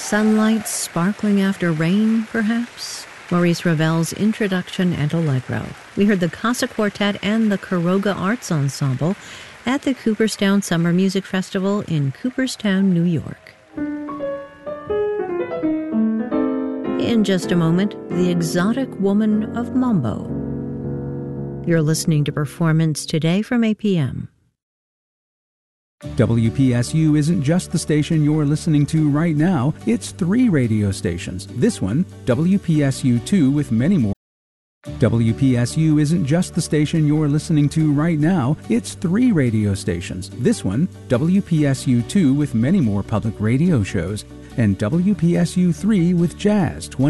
Sunlight sparkling after rain, perhaps? Maurice Ravel's Introduction and Allegro. We heard the Casa Quartet and the Caroga Arts Ensemble at the Cooperstown Summer Music Festival in Cooperstown, New York. In just a moment, the exotic woman of Mambo. You're listening to Performance Today from APM. WPSU isn't just the station you're listening to right now, it's 3 radio stations. This one, WPSU2 with many more. WPSU isn't just the station you're listening to right now, it's 3 radio stations. This one, WPSU2 with many more public radio shows, and WPSU3 with jazz